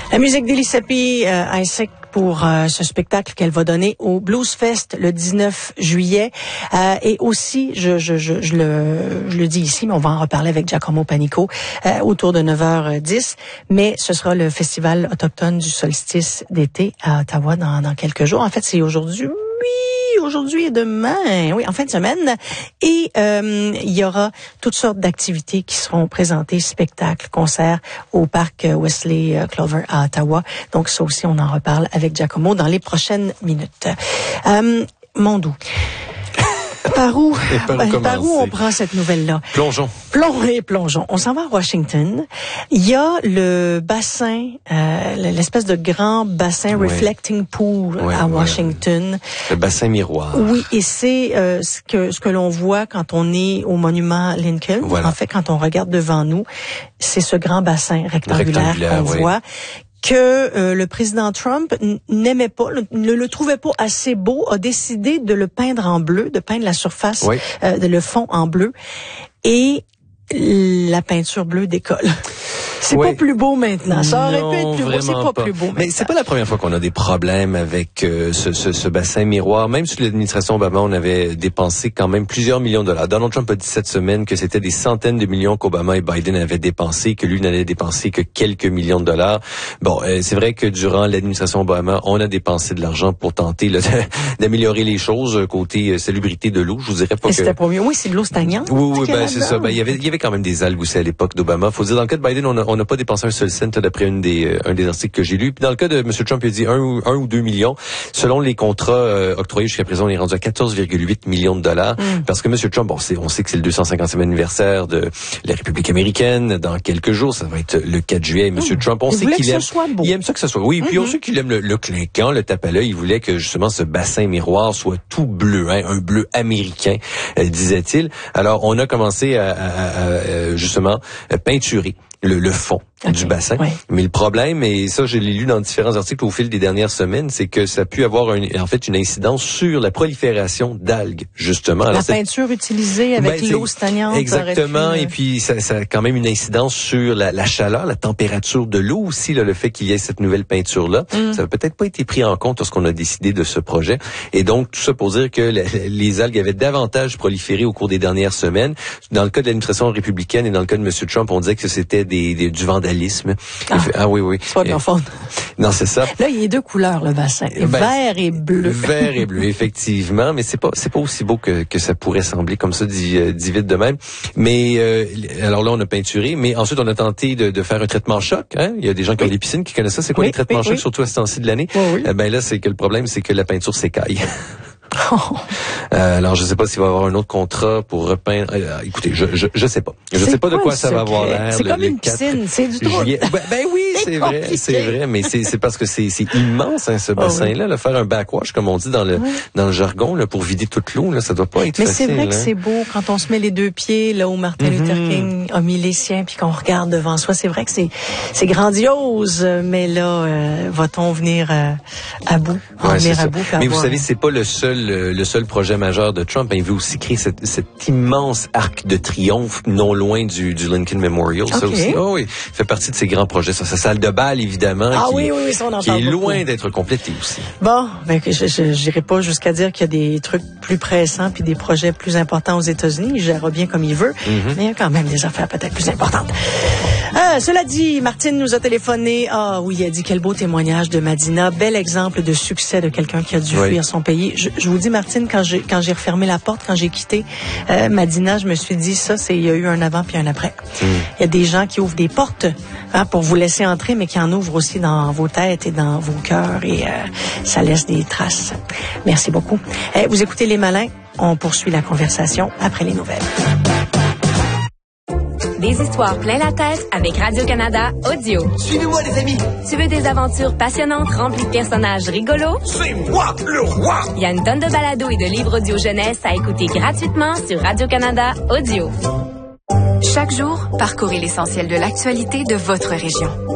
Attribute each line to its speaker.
Speaker 1: La musique d'Elie Seppi, Isaac, pour ce spectacle qu'elle va donner au Blues Fest le 19 juillet. Et aussi, je le dis ici, mais on va en reparler avec Giacomo Panico autour de 9h10. Mais ce sera le Festival autochtone du solstice d'été à Ottawa dans quelques jours. En fait, c'est aujourd'hui. Oui, aujourd'hui et demain, oui, en fin de semaine. Et il y aura toutes sortes d'activités qui seront présentées, spectacles, concerts au parc Wesley Clover à Ottawa. Donc ça aussi, on en reparle avec Giacomo dans les prochaines minutes. Mondou. Par où on prend cette nouvelle-là? Plongeons. On s'en va à Washington. Il y a le bassin, l'espèce de grand bassin reflecting pool à Washington.
Speaker 2: Le bassin miroir.
Speaker 1: Oui, et c'est ce que l'on voit quand on est au monument Lincoln. Voilà. En fait, quand on regarde devant nous, c'est ce grand bassin rectangulaire qu'on voit. Que le président Trump n'aimait pas, ne le trouvait pas assez beau, a décidé de le peindre en bleu, de peindre la surface, de le fond en bleu, et la peinture bleue décolle. C'est pas plus beau maintenant. Ça aurait pu être plus beau, c'est pas plus beau maintenant.
Speaker 2: Mais c'est pas la première fois qu'on a des problèmes avec ce bassin miroir. Même sous l'administration Obama, on avait dépensé quand même plusieurs millions de dollars. Donald Trump a dit cette semaine que c'était des centaines de millions qu'Obama et Biden avaient dépensé, que lui n'allait dépenser que quelques millions de dollars. Bon, c'est vrai que durant l'administration Obama, on a dépensé de l'argent pour tenter d'améliorer les choses côté salubrité de l'eau. Je vous dirais pas que
Speaker 1: c'était pas mieux. Oui, c'est de l'eau stagnante.
Speaker 2: Oui, c'est ça. Il y avait quand même des algues aussi à l'époque d'Obama. Faut dire, dans le cas de Biden, on n'a pas dépensé un seul cent d'après un des articles que j'ai lus. Puis dans le cas de M. Trump, il a dit 1 ou 2 millions. Selon les contrats octroyés jusqu'à présent, on est rendu à 14,8 millions de dollars. Parce que M. Trump, on sait que c'est le 250e anniversaire de la République américaine. Dans quelques jours, ça va être le 4 juillet. M. Trump, on sait qu'il aime, il aime ça que ça soit. Oui, puis on sait qu'il aime le clinquant, le tape à l'œil. Il voulait que justement ce bassin miroir soit tout bleu, un bleu américain, disait-il. Alors, on a commencé à justement peinturer le fond du bassin. Mais le problème, et ça je l'ai lu dans différents articles au fil des dernières semaines, c'est que ça a pu avoir une incidence sur la prolifération d'algues, justement. Alors,
Speaker 1: la peinture utilisée avec l'eau stagnante.
Speaker 2: Exactement, et puis ça a quand même une incidence sur la chaleur, la température de l'eau aussi, le fait qu'il y ait cette nouvelle peinture-là. Ça n'a peut-être pas été pris en compte lorsqu'on a décidé de ce projet. Et donc, tout ça pour dire que les algues avaient davantage proliféré au cours des dernières semaines. Dans le cas de l'administration républicaine et dans le cas de M. Trump, on disait que c'était du vandalisme. Oui.
Speaker 1: C'est pas de leur faute.
Speaker 2: Non, c'est ça.
Speaker 1: Là, il y a deux couleurs, le bassin. Vert et bleu.
Speaker 2: Vert et bleu, effectivement. Mais c'est pas aussi beau que ça pourrait sembler comme ça, dit vite de même. Mais, alors là, on a peinturé. Mais ensuite, on a tenté de faire un traitement choc, hein. Il y a des gens qui ont des piscines qui connaissent ça. C'est quoi les traitements choc, surtout à ce temps-ci de l'année? Là, c'est que le problème, c'est que la peinture s'écaille. Alors, je sais pas s'il va y avoir un autre contrat pour repeindre. Écoutez, je sais pas. Je sais pas de quoi ça va avoir l'air.
Speaker 1: C'est comme une piscine, c'est du tout.
Speaker 2: Ben oui, c'est vrai, mais c'est parce que c'est immense, hein, ce bassin-là. Là, faire un backwash, comme on dit dans le jargon, là, pour vider toute l'eau, là, ça doit pas être facile.
Speaker 1: Mais c'est vrai que c'est beau quand on se met les deux pieds là où Martin Luther King a mis les siens, puis qu'on regarde devant soi. C'est vrai que c'est grandiose, mais là, va-t-on venir à bout?
Speaker 2: Mais vous savez, c'est pas le seul projet majeur de Trump. Il veut aussi créer cet immense arc de triomphe non loin du Lincoln Memorial. Ça aussi. Oh oui, fait partie de ses grands projets. Sa salle de bal, évidemment,
Speaker 1: ça, on en
Speaker 2: qui est loin d'être complétée aussi.
Speaker 1: Bon, je n'irai pas jusqu'à dire qu'il y a des trucs plus pressants puis des projets plus importants aux États-Unis. Il gère bien comme il veut, mais il y a quand même des affaires peut-être plus importantes. Cela dit, Martine nous a téléphoné. Il a dit quel beau témoignage de Madina. Bel exemple de succès de quelqu'un qui a dû fuir son pays. Je vous dis, Martine, quand j'ai refermé la porte, quand j'ai quitté Madina, je me suis dit, il y a eu un avant puis un après. Il y a des gens qui ouvrent des portes pour vous laisser entrer, mais qui en ouvrent aussi dans vos têtes et dans vos cœurs, et ça laisse des traces. Merci beaucoup. Vous écoutez Les Malins. On poursuit la conversation après les nouvelles.
Speaker 3: Des histoires plein la tête avec Radio-Canada Audio.
Speaker 4: Suivez-moi, les amis.
Speaker 3: Tu veux des aventures passionnantes remplies de personnages rigolos?
Speaker 4: C'est moi, le roi!
Speaker 3: Il y a une tonne de balados et de livres audio jeunesse à écouter gratuitement sur Radio-Canada Audio.
Speaker 5: Chaque jour, parcourez l'essentiel de l'actualité de votre région.